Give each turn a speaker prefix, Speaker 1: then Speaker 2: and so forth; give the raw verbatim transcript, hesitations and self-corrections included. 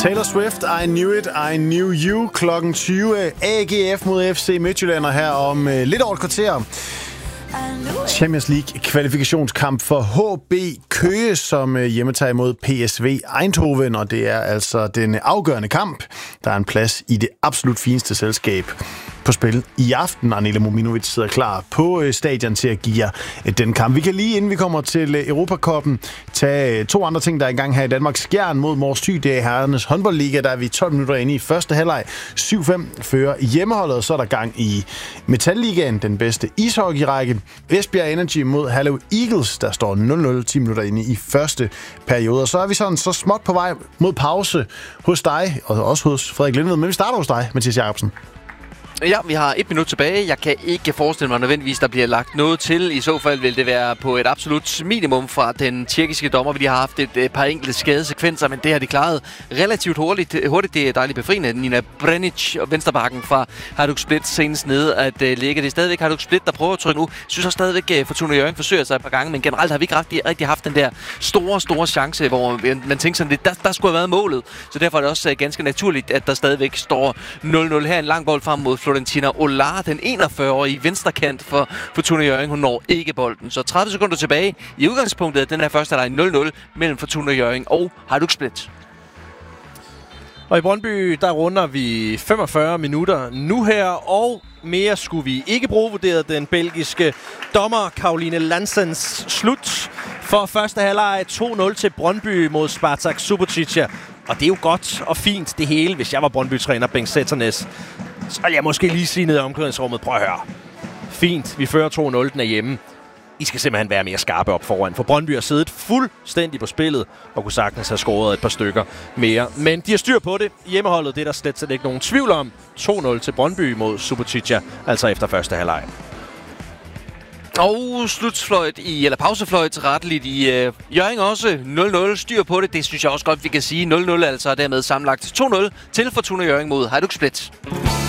Speaker 1: Taylor Swift, I Knew It, I Knew You, klokken tyve. A G F mod F C Midtjylland her om øh, lidt over et kvarter. Champions League kvalifikationskamp for H B Køge, som øh, hjemmetager imod P S V Eindhoven, og det er altså den afgørende kamp. Der er en plads i det absolut fineste selskab på spil i aften. Arnela Mominovic sidder klar på øh, stadion til at give jer øh, den kamp. Vi kan lige, inden vi kommer til øh, Europacupen, tage øh, to andre ting, der er i gang her i Danmark. Skjern mod Mors Thy, det er herrenes håndboldliga. Der er vi tolv minutter inde i første halvleg. syv fem fører hjemmeholdet, så er der gang i Metalligaen, den bedste ishockeyrække. Esbjerg Energy mod Herlev Eagles, der står nul nul ti minutter inde i første periode. Og så er vi sådan så småt på vej mod pause hos dig, og også hos Frederik Lindved. Men vi starter hos dig, Mathias Jacobsen.
Speaker 2: Ja, vi har et minut tilbage. Jeg kan ikke forestille mig nødvendigvis, der bliver lagt noget til. I så fald vil det være på et absolut minimum fra den tjekkiske dommer. Vi har haft et, et par enkelte skadesekvenser, men det har de klaret relativt hurtigt. hurtigt. Det er dejligt befriende. Nina Brenic og venstrebakken fra Hajduk Split senest nede at uh, ligge. Det er stadigvæk Hajduk Split, der prøver at trykke nu. Jeg synes også stadigvæk, at uh, Fortuna Hjørring forsøger sig et par gange, men generelt har vi ikke rigtig, rigtig haft den der store, store chance, hvor man tænker sådan lidt, der, der skulle have været målet. Så derfor er det også uh, ganske naturligt, at der stadigvæk står nul nul her. En lang bold frem mod Florentina Olar, den enogfyrre-årige venstrekant for Fortuna Hjørring. Hun når ikke bolden. Så tredive sekunder tilbage i udgangspunktet af den her første halvleg nul nul mellem Fortuna Hjørring og Hajduk Split.
Speaker 3: Og i Brøndby, der runder vi femogfyrre minutter nu her, og mere skulle vi ikke bruge, vurderet den belgiske dommer Caroline Lansens slut for første halvleg to nul til Brøndby mod Spartak Subotica. Og det er jo godt og fint det hele, hvis jeg var Brøndby-træner Bengt Sætternes. Så vil jeg måske lige sige ned i omklædningsrummet. Prøv at høre. Fint, vi fører to nul, den er hjemme. I skal simpelthen være mere skarpe op foran, for Brøndby har siddet fuldstændig på spillet og kunne sagtens have scoret et par stykker mere. Men de har styr på det. Hjemmeholdet, det er der slet, slet ikke nogen tvivl om. to nul til Brøndby mod Subotica, altså efter første halvleg.
Speaker 2: Og slutfløjt i, eller pausefløjt retteligt i øh, Hjørring også. nul nul, styr på det. Det synes jeg også godt, vi kan sige. nul nul altså, dermed sammenlagt to nul til Fortuna Hjørring mod Hajduk Split.